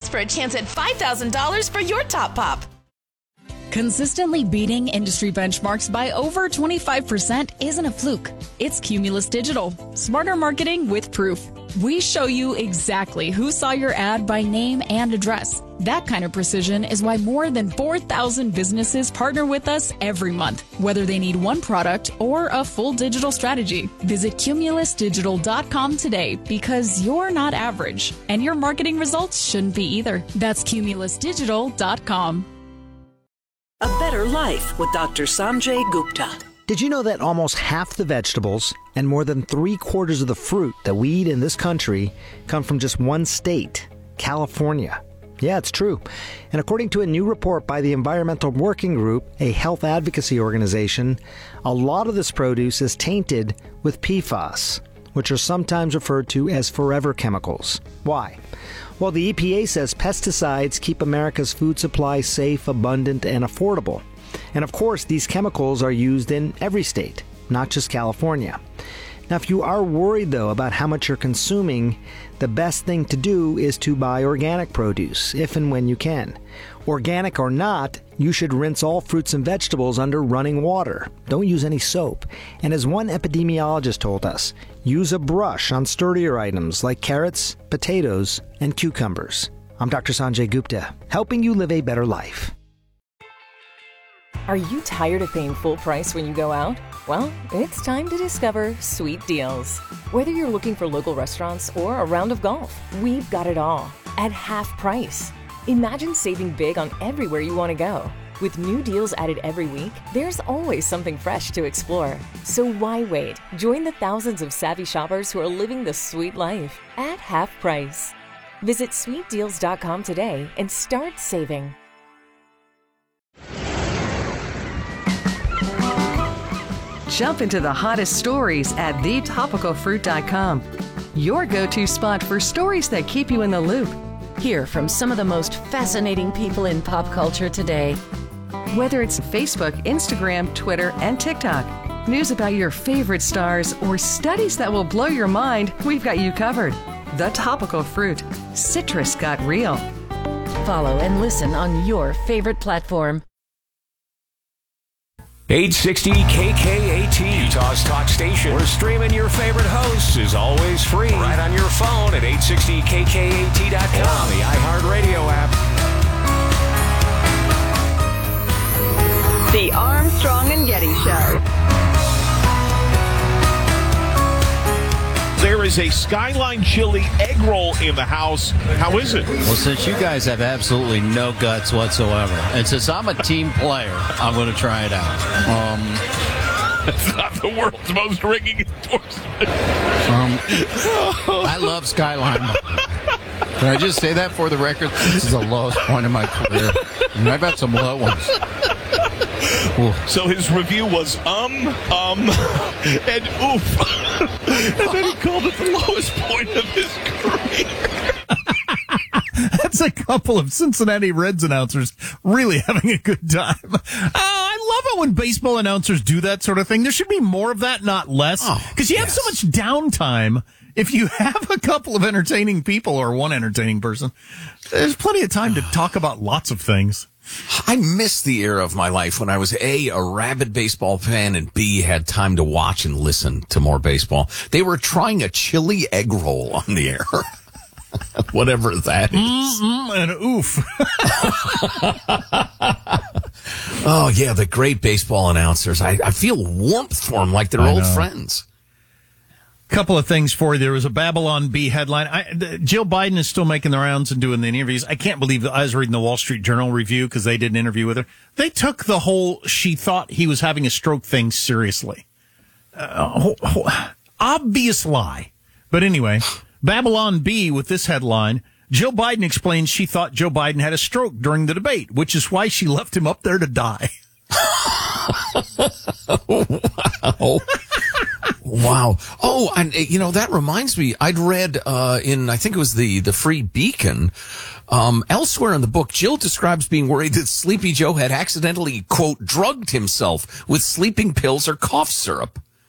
for a chance at $5,000 for your Top Pop. Consistently beating industry benchmarks by over 25% isn't a fluke. It's Cumulus Digital. Smarter marketing with proof. We show you exactly who saw your ad by name and address. That kind of precision is why more than 4,000 businesses partner with us every month, whether they need one product or a full digital strategy. Visit cumulusdigital.com today because you're not average, and your marketing results shouldn't be either. That's cumulusdigital.com. A Better Life with Dr. Sanjay Gupta. Did you know that almost half the vegetables and more than 3/4 of the fruit that we eat in this country come from just one state, California? Yeah, it's true. And according to a new report by the Environmental Working Group, a health advocacy organization, a lot of this produce is tainted with PFAS, which are sometimes referred to as forever chemicals. Why? Well, the EPA says pesticides keep America's food supply safe, abundant, and affordable. And of course, these chemicals are used in every state, not just California. Now, if you are worried, though, about how much you're consuming, the best thing to do is to buy organic produce, if and when you can. Organic or not, you should rinse all fruits and vegetables under running water. Don't use any soap. And as one epidemiologist told us, use a brush on sturdier items like carrots, potatoes, and cucumbers. I'm Dr. Sanjay Gupta, helping you live a better life. Are you tired of paying full price when you go out? Well, it's time to discover Sweet Deals. Whether you're looking for local restaurants or a round of golf, we've got it all at half price. Imagine saving big on everywhere you want to go. With new deals added every week, there's always something fresh to explore. So why wait? Join the thousands of savvy shoppers who are living the sweet life at half price. Visit sweetdeals.com today and start saving. Jump into the hottest stories at thetopicalfruit.com. Your go-to spot for stories that keep you in the loop. Hear from some of the most fascinating people in pop culture today. Whether it's Facebook, Instagram, Twitter, and TikTok, news about your favorite stars, or studies that will blow your mind, we've got you covered. The Topical Fruit. Citrus got real. Follow and listen on your favorite platform. 860 KKAT, Utah's talk station. We're streaming your favorite hosts is always free. Right on your phone at 860KKAT.com, or on the iHeartRadio app. The Armstrong and Getty Show. There is a Skyline Chili egg roll in the house. How is it? Well, since you guys have absolutely no guts whatsoever, and since I'm a team player, I'm going to try it out. It's not the world's most ringing endorsement. I love Skyline. Can I just say that for the record? This is the lowest point of my career. And I've had some low ones. So his review was and oof. And then he called it the lowest point of his career. That's a couple of Cincinnati Reds announcers really having a good time. I love it when baseball announcers do that sort of thing. There should be more of that, not less. Because you have so much downtime. If you have a couple of entertaining people or one entertaining person, there's plenty of time to talk about lots of things. I miss the era of my life when I was A, rabid baseball fan, and B, had time to watch and listen to more baseball. They were trying a chili egg roll on the air. Whatever that is. And oof. Oh, yeah, the great baseball announcers. I feel warmth for them like they're old friends. Couple of things for you. There was a Babylon Bee headline. Jill Biden is still making the rounds and doing the interviews. I can't believe that I was reading the Wall Street Journal review because they did an interview with her. They took the whole she thought he was having a stroke thing seriously. Obvious lie. But anyway, Babylon Bee with this headline. Jill Biden explains she thought Joe Biden had a stroke during the debate, which is why she left him up there to die. Wow. Oh, and that reminds me, I'd read I think it was the Free Beacon, elsewhere in the book, Jill describes being worried that Sleepy Joe had accidentally, quote, drugged himself with sleeping pills or cough syrup.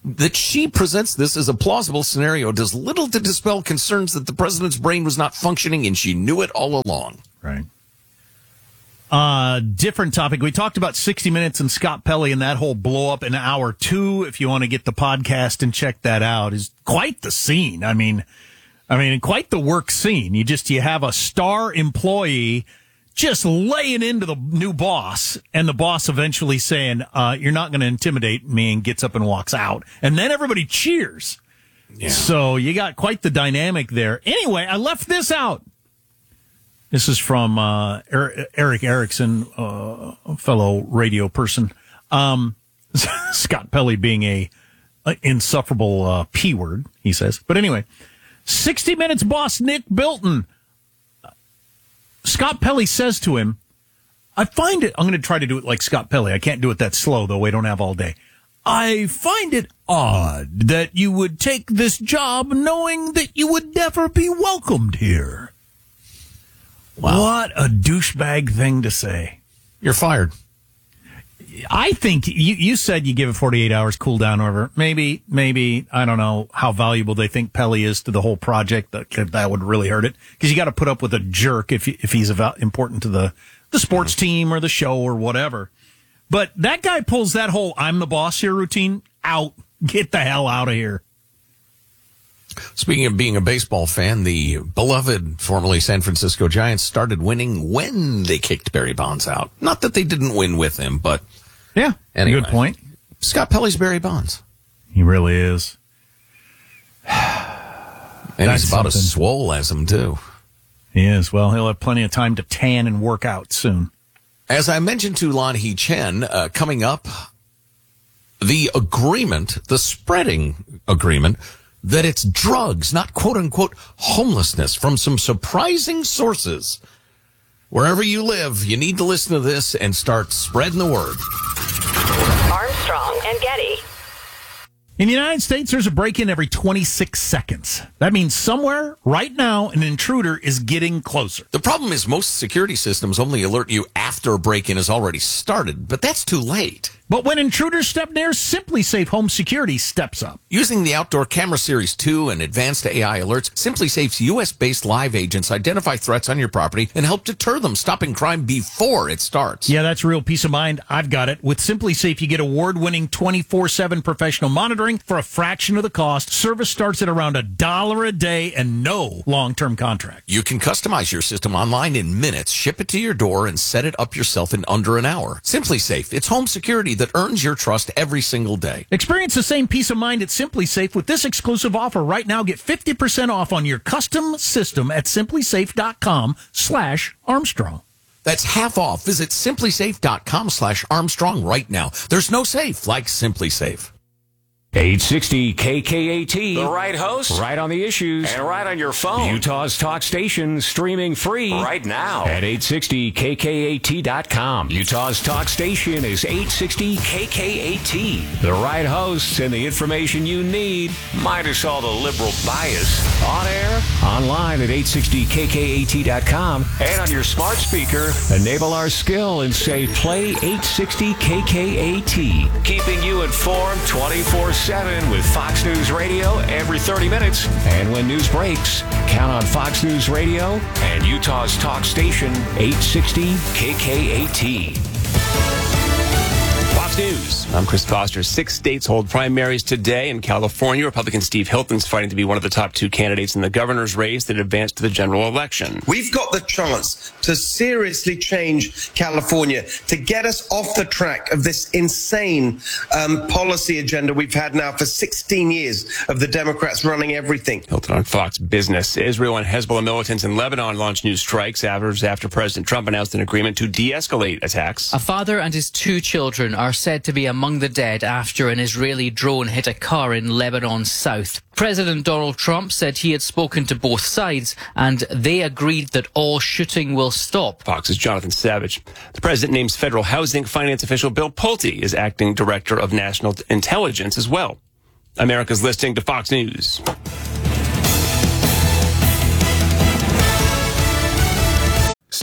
that she presents this as a plausible scenario does little to dispel concerns that the president's brain was not functioning and she knew it all along. Right. Different topic. We talked about 60 Minutes and Scott Pelley and that whole blow up in hour 2. If you want to get the podcast and check that out, is quite the scene. I mean, quite the work scene. You have a star employee just laying into the new boss, and the boss eventually saying, you're not going to intimidate me, and gets up and walks out. And then everybody cheers. Yeah. So you got quite the dynamic there. Anyway, I left this out. This is from Eric Erickson, a fellow radio person. Scott Pelley being a insufferable P word, he says. But anyway, 60 Minutes boss Nick Bilton. Scott Pelley says to him, I find it, I'm going to try to do it like Scott Pelley. I can't do it that slow, though. We don't have all day. I find it odd that you would take this job knowing that you would never be welcomed here. Wow. What a douchebag thing to say. You're fired. I think you said you give it 48 hours cool down, or maybe, I don't know how valuable they think Pelley is to the whole project. That would really hurt it, because you got to put up with a jerk if he's important to the sports team or the show or whatever. But that guy pulls that whole I'm the boss here routine out. Get the hell out of here. Speaking of being a baseball fan, the beloved formerly San Francisco Giants started winning when they kicked Barry Bonds out. Not that they didn't win with him, but yeah, anyway. Good point. Scott Pelley's Barry Bonds. He really is. And he's about as swole as him, too. He is. Well, he'll have plenty of time to tan and work out soon. As I mentioned to Lan Hee Chen, coming up, the spreading agreement, that it's drugs, not quote-unquote homelessness, from some surprising sources. Wherever you live, you need to listen to this and start spreading the word. Armstrong and Getty. In the United States, there's a break-in every 26 seconds. That means somewhere, right now, an intruder is getting closer. The problem is most security systems only alert you after a break-in has already started, but that's too late. But when intruders step near, SimpliSafe Home Security steps up. Using the Outdoor Camera Series 2 and advanced AI alerts, SimpliSafe's U.S.-based live agents identify threats on your property and help deter them, stopping crime before it starts. Yeah, that's real peace of mind. I've got it. With SimpliSafe, you get award-winning 24/7 professional monitoring for a fraction of the cost. Service starts at around $1 a day and no long-term contract. You can customize your system online in minutes, ship it to your door, and set it up yourself in under an hour. SimpliSafe, it's home security that earns your trust every single day. Experience the same peace of mind at SimpliSafe with this exclusive offer right now. Get 50% off on your custom system at simplisafe.com/Armstrong. That's half off. Visit simplisafe.com/Armstrong right now. There's no safe like SimpliSafe. 860 KKAT. The right host, right on the issues, and right on your phone. Utah's talk station, streaming free right now at 860KKAT.com. Utah's talk station is 860 KKAT. The right hosts and the information you need, minus all the liberal bias. On air, online at 860KKAT.com, and on your smart speaker, enable our skill and say play 860 KKAT. Keeping you informed 24/7 with Fox News Radio every 30 minutes. And when news breaks, count on Fox News Radio and Utah's talk station, 860 KKAT. Fox News. I'm Chris Foster. 6 states hold primaries today. In California, Republican Steve Hilton's fighting to be one of the top 2 candidates in the governor's race that advanced to the general election. We've got the chance to seriously change California, to get us off the track of this insane policy agenda we've had now for 16 years of the Democrats running everything. Hilton on Fox Business. Israel and Hezbollah militants in Lebanon launched new strikes after President Trump announced an agreement to de-escalate attacks. A father and his 2 children are said to be among the dead after an Israeli drone hit a car in Lebanon's south. President Donald Trump said he had spoken to both sides and they agreed that all shooting will stop. Fox's Jonathan Savage. The president names federal housing finance official Bill Pulte as acting director of national intelligence as well. America's listening to Fox News.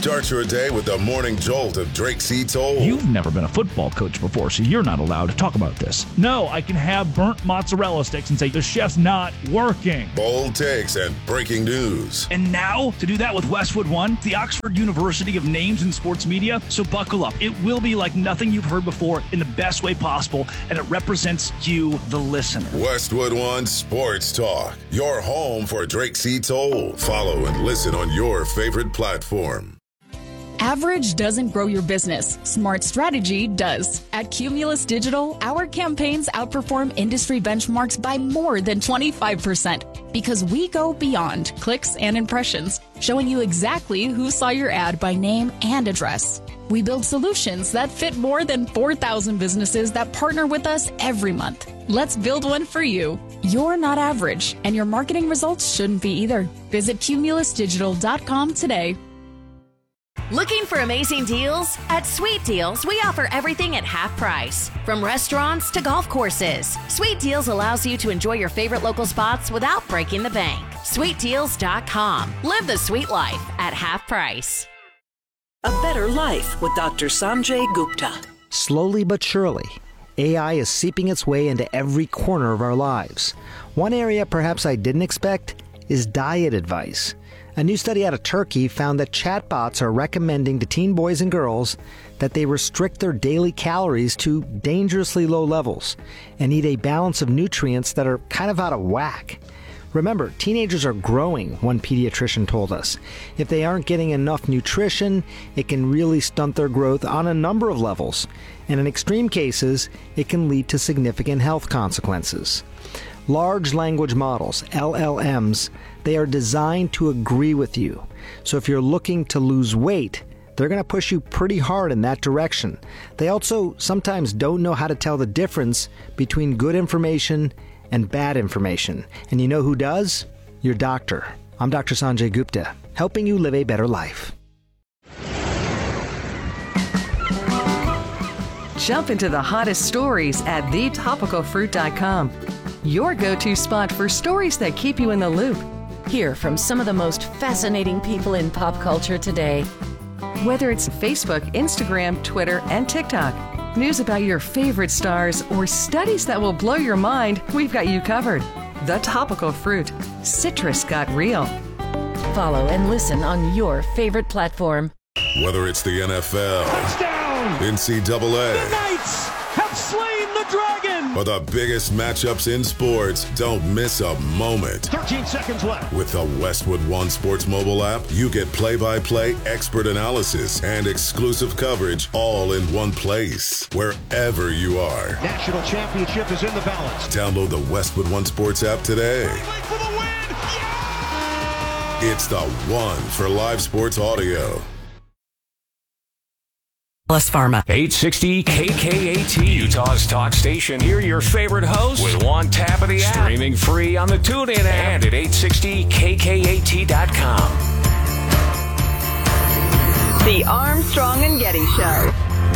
Start your day with the morning jolt of Drake C. Toll. You've never been a football coach before, so you're not allowed to talk about this. No, I can have burnt mozzarella sticks and say the chef's not working. Bold takes and breaking news. And now, to do that with Westwood One, the Oxford University of names in sports media. So buckle up. It will be like nothing you've heard before in the best way possible, and it represents you, the listener. Westwood One Sports Talk, your home for Drake C. Toll. Follow and listen on your favorite platform. Average doesn't grow your business. Smart strategy does. At Cumulus Digital, our campaigns outperform industry benchmarks by more than 25% because we go beyond clicks and impressions, showing you exactly who saw your ad by name and address. We build solutions that fit more than 4,000 businesses that partner with us every month. Let's build one for you. You're not average, and your marketing results shouldn't be either. Visit cumulusdigital.com today. Looking for amazing deals? At Sweet Deals, we offer everything at half price. From restaurants to golf courses, Sweet Deals allows you to enjoy your favorite local spots without breaking the bank. SweetDeals.com. Live the sweet life at half price. A Better Life with Dr. Sanjay Gupta. Slowly but surely, AI is seeping its way into every corner of our lives. One area perhaps I didn't expect is diet advice. A new study out of Turkey found that chatbots are recommending to teen boys and girls that they restrict their daily calories to dangerously low levels and eat a balance of nutrients that are kind of out of whack. Remember, teenagers are growing, one pediatrician told us. If they aren't getting enough nutrition, it can really stunt their growth on a number of levels. And in extreme cases, it can lead to significant health consequences. Large language models, LLMs, they are designed to agree with you. So if you're looking to lose weight, they're going to push you pretty hard in that direction. They also sometimes don't know how to tell the difference between good information and bad information. And you know who does? Your doctor. I'm Dr. Sanjay Gupta, helping you live a better life. Jump into the hottest stories at thetopicalfruit.com. Your go-to spot for stories that keep you in the loop. Hear from some of the most fascinating people in pop culture today. Whether it's Facebook, Instagram, Twitter, and TikTok, news about your favorite stars, or studies that will blow your mind, we've got you covered. The Topical Fruit. Citrus got real. Follow and listen on your favorite platform. Whether it's the NFL, touchdown, NCAA, the Knights have slain the dragon, or the biggest matchups in sports, don't miss a moment. 13 seconds left. With the Westwood One Sports mobile app, you get play-by-play, expert analysis, and exclusive coverage all in one place, wherever you are. National championship is in the balance. Download the Westwood One Sports app today. For the win. Yeah! It's the one for live sports audio. Pharma. 860 KKAT, Utah's talk station. Hear your favorite host with one tap of the app. Streaming free on the TuneIn app and at 860KKAT.com. The Armstrong and Getty Show.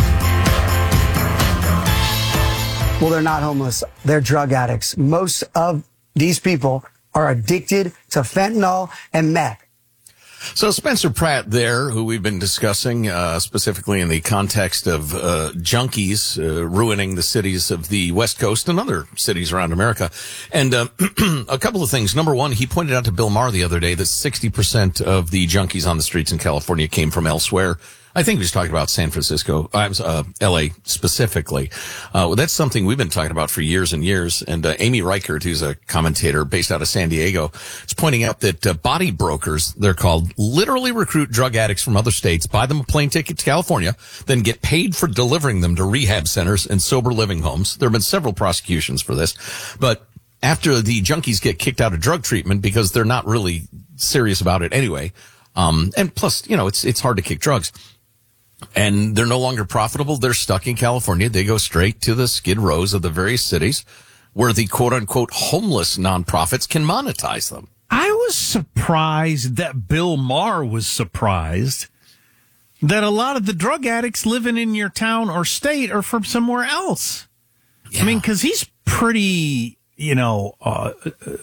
Well, they're not homeless. They're drug addicts. Most of these people are addicted to fentanyl and meth. So Spencer Pratt there, who we've been discussing specifically in the context of junkies ruining the cities of the West Coast and other cities around America. And a couple of things. Number one, he pointed out to Bill Maher the other day that 60% of the junkies on the streets in California came from elsewhere. I think he was talking about San Francisco, L.A. specifically. That's something we've been talking about for years and years. And Amy Reichert, who's a commentator based out of San Diego, is pointing out that body brokers, they're called, literally recruit drug addicts from other states, buy them a plane ticket to California, then get paid for delivering them to rehab centers and sober living homes. There have been several prosecutions for this. But after the junkies get kicked out of drug treatment because they're not really serious about it anyway, and plus, you know, it's hard to kick drugs. And they're no longer profitable. They're stuck in California. They go straight to the skid rows of the various cities where the quote-unquote homeless nonprofits can monetize them. I was surprised that Bill Maher was surprised that a lot of the drug addicts living in your town or state are from somewhere else. Yeah. I mean, because he's pretty,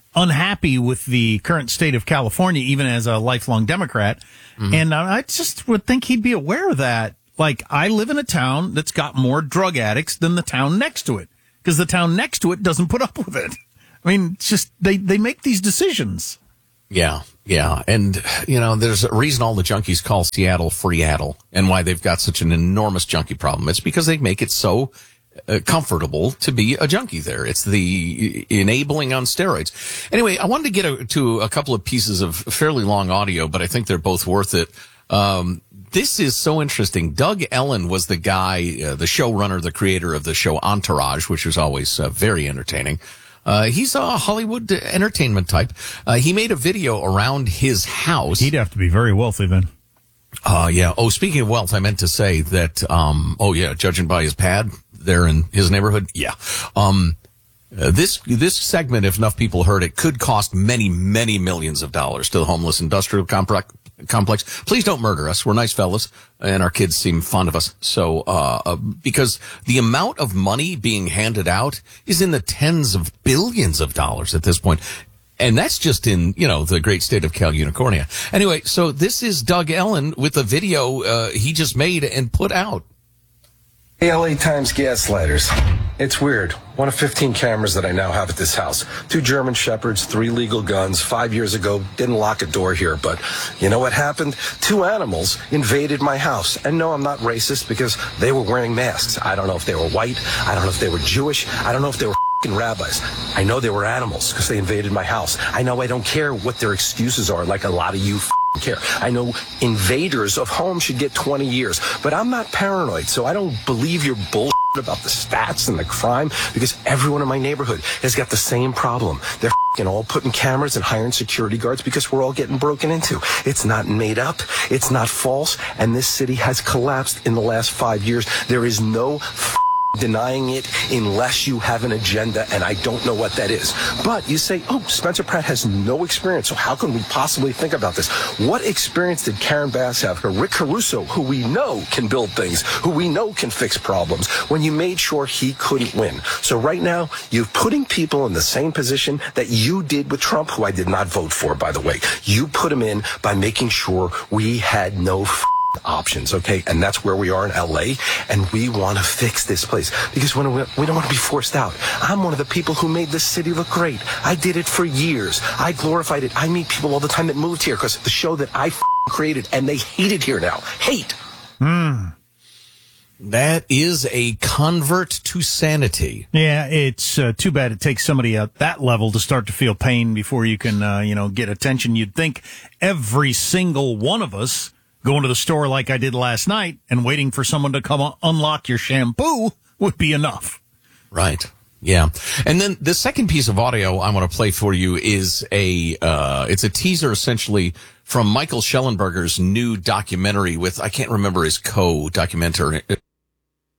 unhappy with the current state of California, even as a lifelong Democrat. Mm-hmm. And I just would think he'd be aware of that. Like, I live in a town that's got more drug addicts than the town next to it, because the town next to it doesn't put up with it. I mean, it's just they make these decisions. Yeah. And, there's a reason all the junkies call Seattle Freeattle, and why they've got such an enormous junkie problem. It's because they make it so comfortable to be a junkie there. It's the enabling on steroids. Anyway, I wanted to get to a couple of pieces of fairly long audio, but I think they're both worth it. This is so interesting. Doug Ellen was the guy, the showrunner, the creator of the show Entourage, which was always very entertaining. He's a Hollywood entertainment type. He made a video around his house. He'd have to be very wealthy then. Yeah. Oh, speaking of wealth, I meant to say that, judging by his pad there in his neighborhood. Yeah. This segment, if enough people heard it, could cost many, many millions of dollars to the homeless industrial complex. Please don't murder us. We're nice fellas, and our kids seem fond of us. So, because the amount of money being handed out is in the tens of billions of dollars at this point. And that's just in, the great state of Cal Unicornia. Anyway, so this is Doug Ellen with a video he just made and put out. LA Times gaslighters. It's weird. One of 15 cameras that I now have at this house. 2 German Shepherds, 3 legal guns. 5 years ago, didn't lock a door here, but you know what happened? 2 animals invaded my house. And no, I'm not racist because they were wearing masks. I don't know if they were white. I don't know if they were Jewish. I don't know if they were rabbis. I know they were animals because they invaded my house. I know I don't care what their excuses are, like a lot of you care. I know invaders of homes should get 20 years, but I'm not paranoid, so I don't believe your bullshit about the stats and the crime, because everyone in my neighborhood has got the same problem. They're all putting cameras and hiring security guards because we're all getting broken into. It's not made up. It's not false. And this city has collapsed in the last 5 years. There is no denying it unless you have an agenda, and I don't know what that is. But you say, Spencer Pratt has no experience, so how can we possibly think about this? What experience did Karen Bass have, or Rick Caruso, who we know can build things, who we know can fix problems, when you made sure he couldn't win? So right now, you're putting people in the same position that you did with Trump, who I did not vote for, by the way. You put him in by making sure we had no options, okay? And that's where we are in LA, and we want to fix this place because we don't want to be forced out. I'm one of the people who made this city look great. I did it for years. I glorified it. I meet people all the time that moved here because the show that I created, and they hate it here now. Hate. That is a convert to sanity. Yeah, it's too bad it takes somebody at that level to start to feel pain before you can, get attention. You'd think every single one of us going to the store like I did last night and waiting for someone to come unlock your shampoo would be enough. Right. Yeah. And then the second piece of audio I want to play for you is it's a teaser essentially from Michael Schellenberger's new documentary with, I can't remember his co-documentary